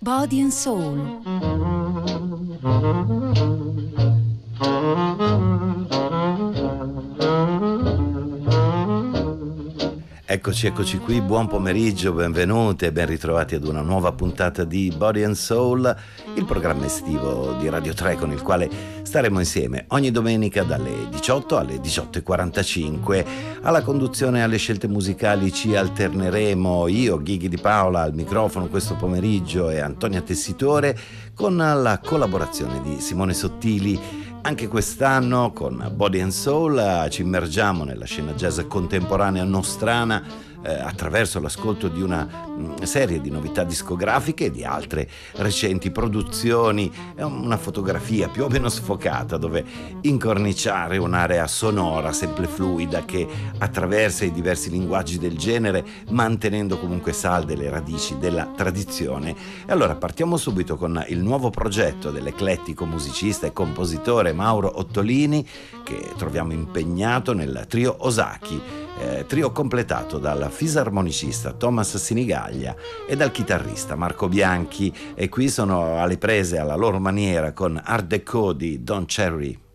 Body and Soul. Eccoci qui, buon pomeriggio, benvenute e ben ritrovati ad una nuova puntata di Body and Soul, il programma estivo di Radio 3 con il quale staremo insieme ogni domenica dalle 18 alle 18:45. Alla conduzione e alle scelte musicali ci alterneremo io, Ghighi Di Paola, al microfono questo pomeriggio e Antonia Tessitore, con la collaborazione di Simone Sottili. Anche quest'anno con Body and Soul ci immergiamo nella scena jazz contemporanea nostrana attraverso l'ascolto di una serie di novità discografiche e di altre recenti produzioni. È una fotografia più o meno sfocata dove incorniciare un'area sonora sempre fluida che attraversa i diversi linguaggi del genere, mantenendo comunque salde le radici della tradizione. E allora partiamo subito con il nuovo progetto dell'eclettico musicista e compositore Mauro Ottolini, che troviamo impegnato nel trio Osaki, trio completato dal fisarmonicista Thomas Sinigaglia e dal chitarrista Marco Bianchi, e qui sono alle prese alla loro maniera con Art Deco di Don Cherry.